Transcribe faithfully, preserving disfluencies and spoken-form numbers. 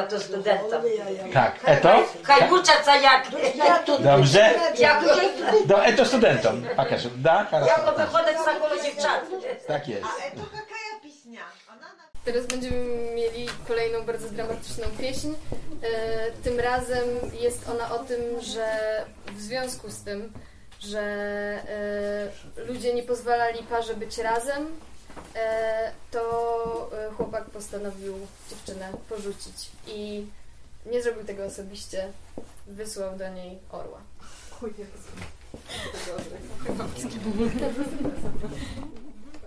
to студентам. Tak, eto? Хай учаться як. Dobrze. Як Do eto studentom. Покажи. Да, як хорошо. виходить за коло дівчат. Tak jest. A to jaka pieśnia? Ona na... Teraz będziemy mieli kolejną bardzo dramatyczną pieśń. E, tym razem jest ona o tym, że w związku z tym, że e, ludzie nie pozwalali parze być razem, e, to e, chłopak postanowił dziewczynę porzucić i nie zrobił tego osobiście. Wysłał do niej orła.